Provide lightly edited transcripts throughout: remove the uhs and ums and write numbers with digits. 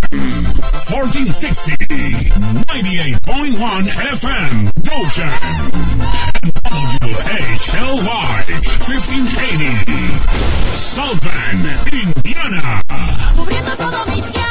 1460, 98.1 FM, Goshen, and WHLY, 1580, South Bend, Indiana. Cubriendo todo Michiana.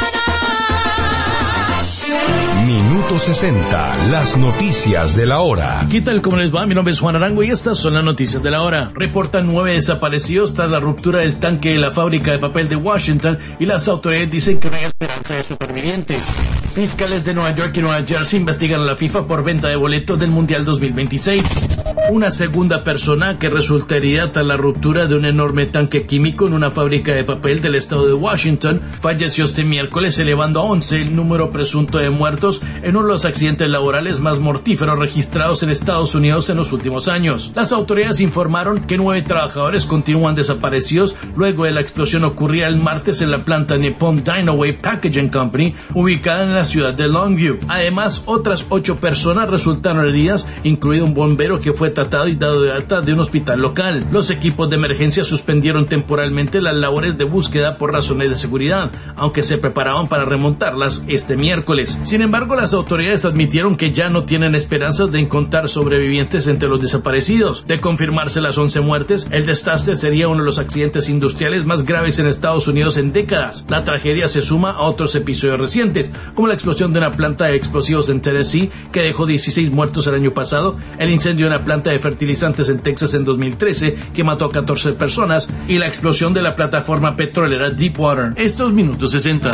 Minuto 60, las noticias de la hora. ¿Qué tal? ¿Cómo les va? Mi nombre es Juan Arango y estas son las noticias de la hora. Reportan 9 desaparecidos tras la ruptura del tanque de la fábrica de papel de Washington y las autoridades dicen que no hay esperanza de supervivientes. Fiscales de Nueva York y Nueva Jersey investigan a la FIFA por venta de boletos del Mundial 2026. Una segunda persona que resulta herida tras la ruptura de un enorme tanque químico en una fábrica de papel del estado de Washington falleció este miércoles, elevando a 11 el número presunto de muertos en uno de los accidentes laborales más mortíferos registrados en Estados Unidos en los últimos años. Las autoridades informaron que 9 trabajadores continúan desaparecidos luego de la explosión ocurrida el martes en la planta Nippon Dynaway Packaging Company, ubicada en la ciudad de Longview. Además, otras 8 personas resultaron heridas, incluido un bombero que fue tratado y dado de alta de un hospital local. Los equipos de emergencia suspendieron temporalmente las labores de búsqueda por razones de seguridad, aunque se preparaban para remontarlas este miércoles. Sin embargo, las autoridades admitieron que ya no tienen esperanzas de encontrar sobrevivientes entre los desaparecidos. De confirmarse las 11 muertes, el desastre sería uno de los accidentes industriales más graves en Estados Unidos en décadas. La tragedia se suma a otros episodios recientes, como la explosión de una planta de explosivos en Tennessee, que dejó 16 muertos el año pasado, el incendio de una planta de fertilizantes en Texas en 2013, que mató a 14 personas, y la explosión de la plataforma petrolera Deepwater. Estos minutos 60.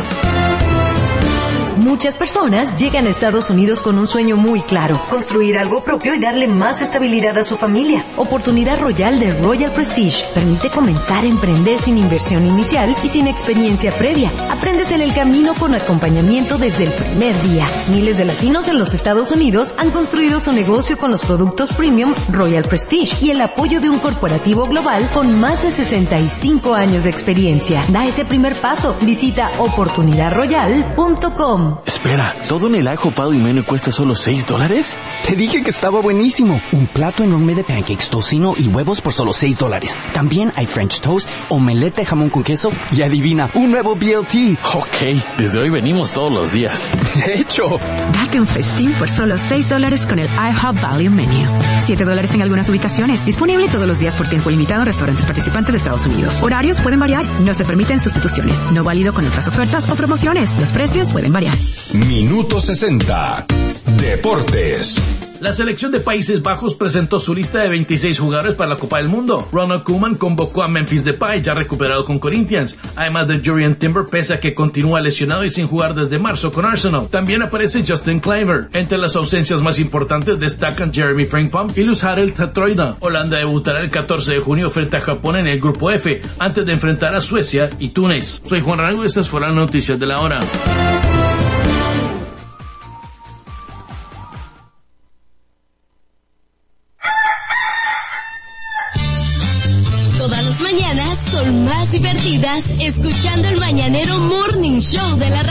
Muchas personas llegan a Estados Unidos con un sueño muy claro: construir algo propio y darle más estabilidad a su familia. Oportunidad Royal de Royal Prestige permite comenzar a emprender sin inversión inicial y sin experiencia previa. Aprendes en el camino con acompañamiento desde el primer día. Miles de latinos en los Estados Unidos han construido su negocio con los productos premium Royal Prestige y el apoyo de un corporativo global con más de 65 años de experiencia. Da ese primer paso. Visita oportunidadroyal.com. Espera, ¿todo en el ajo pado y menú cuesta solo $6? Te dije que estaba buenísimo. Un plato enorme de pancakes, tocino y huevos por solo $6. También hay French toast, omelette de jamón con queso y adivina, un nuevo BLT. Ok, desde hoy venimos todos los días. De hecho. Date un festín por solo $6 con el IHOP Value Menu. $7 en algunas ubicaciones. Disponible todos los días por tiempo limitado en restaurantes participantes de Estados Unidos. Horarios pueden variar. No se permiten sustituciones. No válido con otras ofertas o promociones. Los precios pueden variar. Minuto 60. Deportes. La selección de Países Bajos presentó su lista de 26 jugadores para la Copa del Mundo. Ronald Koeman convocó a Memphis Depay, ya recuperado con Corinthians, además de Jurrien Timber, pese a que continúa lesionado y sin jugar desde marzo con Arsenal. También aparece Justin Kluivert. Entre las ausencias más importantes destacan Jeremy Frimpong y Luz Harald Tatroida. Holanda debutará el 14 de junio frente a Japón en el Grupo F, antes de enfrentar a Suecia y Túnez. Soy Juan Arango y estas fueron las noticias de la hora. Todas las mañanas son más divertidas escuchando el Mañanero Morning Show de la radio.